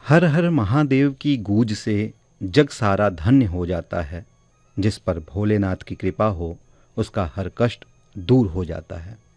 हर हर महादेव की गूंज से जग सारा धन्य हो जाता है। जिस पर भोलेनाथ की कृपा हो उसका हर कष्ट दूर हो जाता है।